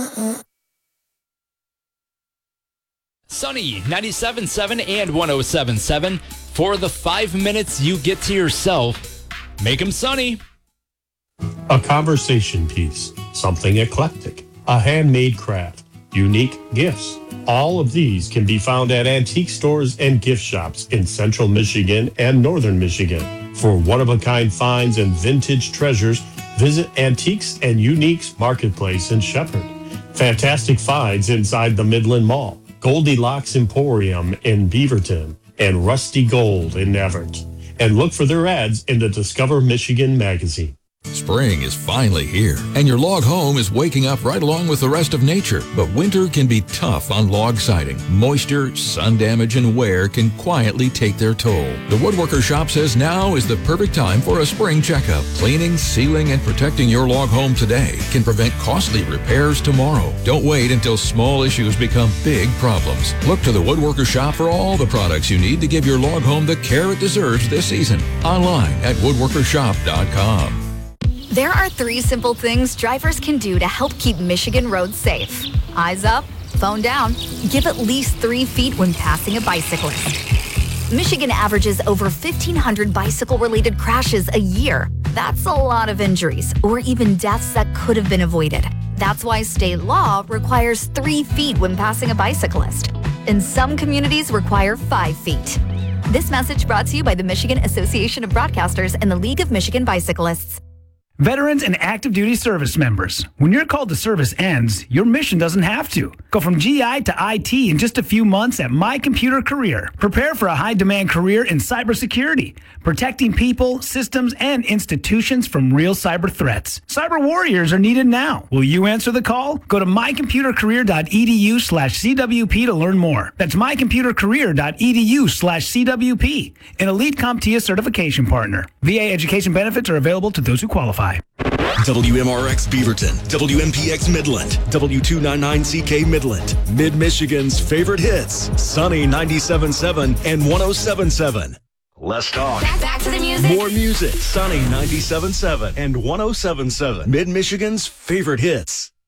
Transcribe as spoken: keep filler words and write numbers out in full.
Sunny, ninety-seven point seven and one oh seven point seven. For the five minutes you get to yourself, make them sunny. A conversation piece, something eclectic, a handmade craft, unique gifts. All of these can be found at antique stores and gift shops in central Michigan and northern Michigan. For one-of-a-kind finds and vintage treasures, visit Antiques and Uniques Marketplace in Shepherd. Fantastic finds inside the Midland Mall, Goldilocks Emporium in Beaverton, and Rusty Gold in Everett. And look for their ads in the Discover Michigan magazine. Spring is finally here, and your log home is waking up right along with the rest of nature. But winter can be tough on log siding. Moisture, sun damage, and wear can quietly take their toll. The Woodworker Shop says now is the perfect time for a spring checkup. Cleaning, sealing, and protecting your log home today can prevent costly repairs tomorrow. Don't wait until small issues become big problems. Look to the Woodworker Shop for all the products you need to give your log home the care it deserves this season. Online at woodworker shop dot com. There are three simple things drivers can do to help keep Michigan roads safe. Eyes up, phone down, give at least three feet when passing a bicyclist. Michigan averages over fifteen hundred bicycle-related crashes a year. That's a lot of injuries, or even deaths that could have been avoided. That's why state law requires three feet when passing a bicyclist. And some communities require five feet. This message brought to you by the Michigan Association of Broadcasters and the League of Michigan Bicyclists. Veterans and active duty service members, when your call to service ends, your mission doesn't have to. Go from G I to I T in just a few months at My Computer Career. Prepare for a high-demand career in cybersecurity, protecting people, systems, and institutions from real cyber threats. Cyber warriors are needed now. Will you answer the call? Go to my computer career dot e d u slash c w p to learn more. That's my computer career dot e d u slash c w p, an elite CompTIA certification partner. V A education benefits are available to those who qualify. W M R X Beaverton, W M P X Midland, W two ninety-nine C K Midland, Mid-Michigan's favorite hits, Sunny ninety-seven point seven and one oh seven point seven. Less talk. Back, back to the music. More music, Sunny ninety-seven point seven and one oh seven point seven. Mid-Michigan's favorite hits.